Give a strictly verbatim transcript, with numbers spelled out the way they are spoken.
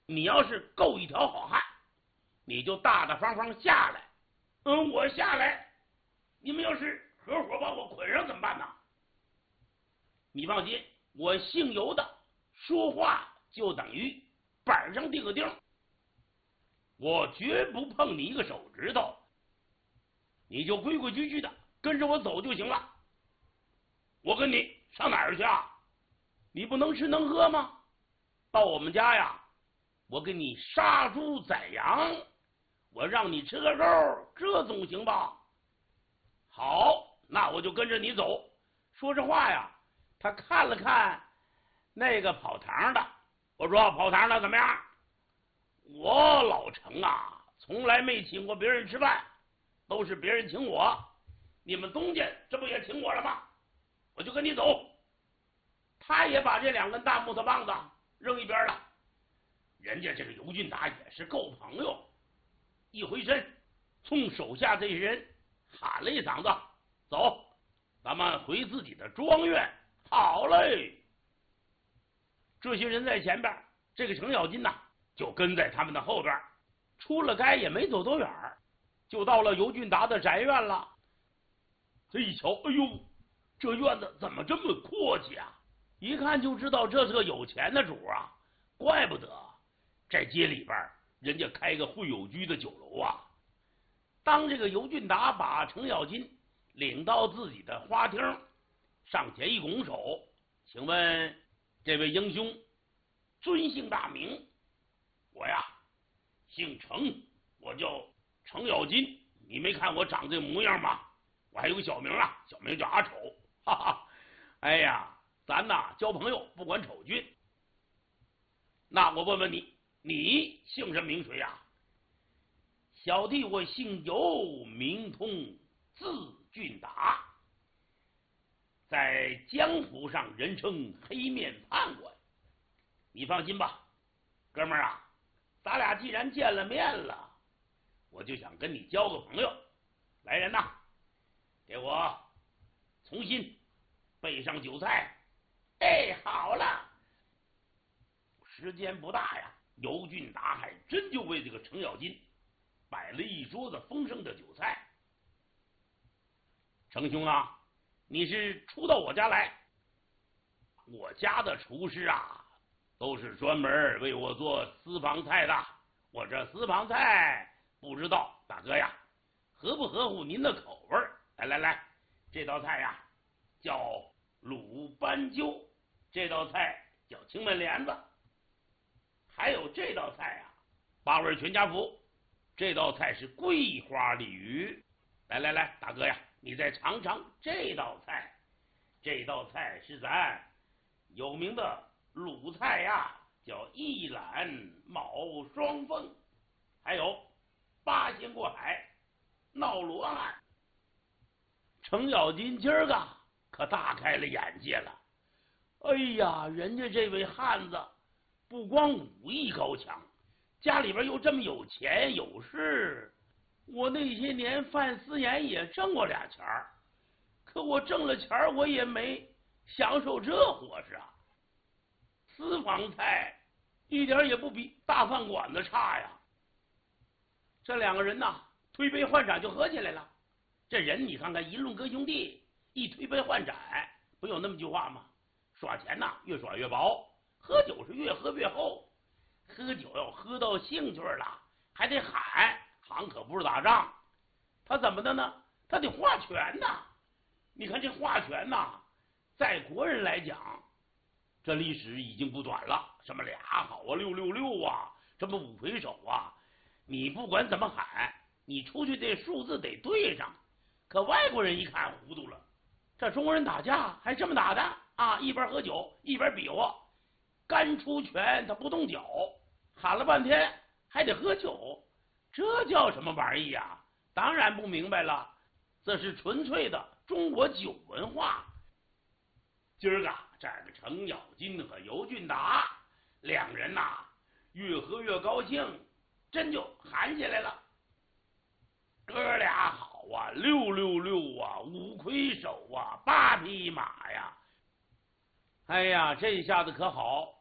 你要是够一条好汉，你就大大方方下来。嗯，我下来，你们要是合伙把我捆上怎么办呢？你放心，我姓尤的，说话就等于板上钉个钉，我绝不碰你一个手指头，你就规规矩矩的跟着我走就行了。我跟你上哪儿去啊？你不能吃能喝吗？到我们家呀，我给你杀猪宰羊，我让你吃个肉，这总行吧？好，那我就跟着你走。说这话呀，他看了看那个跑堂的，我说跑堂的怎么样？我老程啊，从来没请过别人吃饭，都是别人请我。你们东家这不也请我了吗？我就跟你走。他也把这两根大木头棒子扔一边了。人家这个尤俊达也是够朋友，一回身冲手下这些人喊了一嗓子：“走，咱们回自己的庄园。”好嘞！这些人在前边，这个程咬金呐就跟在他们的后边。出了街也没走多远，就到了尤俊达的宅院了。这一瞧，哎呦，这院子怎么这么阔气啊？一看就知道这是个有钱的主啊，怪不得在街里边人家开个会友居的酒楼啊。当这个尤俊达把程咬金领到自己的花厅，上前一拱手：“请问这位英雄尊姓大名？”“我呀姓程，我叫程咬金，你没看我长这模样吗？我还有个小名啊，小名叫阿丑。”哈哈，哎呀，咱呐交朋友不管丑俊。那我问问你，你姓什么名谁呀？“小弟我姓尤，名通，字俊达，在江湖上人称黑面判官。”你放心吧，哥们儿啊，咱俩既然见了面了，我就想跟你交个朋友。来人呐，给我重新备上酒菜。哎，好了。时间不大呀，尤俊达还真就为这个程咬金摆了一桌子丰盛的酒菜。“程兄啊，你是初到我家来？我家的厨师啊，都是专门为我做私房菜的。我这私房菜不知道大哥呀，合不合乎您的口味？来来来，这道菜呀叫卤斑鸠，这道菜叫青焖帘子，还有这道菜啊八味全家福，这道菜是桂花鲤鱼。来来来，大哥呀，你再尝尝这道菜，这道菜是咱有名的鲁菜呀，叫一览卯双凤，还有八仙过海闹罗汉。”程咬金今儿个可大开了眼界了。哎呀，人家这位汉子不光武艺高强，家里边又这么有钱有势。我那些年犯私盐也挣过俩钱儿，可我挣了钱儿我也没享受这伙食啊。私房菜一点也不比大饭馆子差呀。这两个人呐，推杯换盏就喝起来了。这人你看看，一论哥兄弟，一推杯换盏，不有那么句话吗？耍钱呐，越耍越薄，喝酒是越喝越厚。喝酒要喝到兴趣了，还得喊，喊可不是打仗。他怎么的呢？他得划拳呐。你看这划拳呐，在国人来讲，这历史已经不短了。什么俩好啊，六六六啊，什么五魁首啊，你不管怎么喊，你出去这数字得对上。可外国人一看糊涂了，这中国人打架还这么打的啊？一边喝酒一边比划，干出拳他不动脚，喊了半天还得喝酒，这叫什么玩意呀？当然不明白了，这是纯粹的中国酒文化。今儿个这个程咬金和尤俊达两人呐、啊，越喝越高兴，真就喊起来了。哥俩好啊，六六六啊，五魁首啊，八匹马呀！哎呀，这下子可好，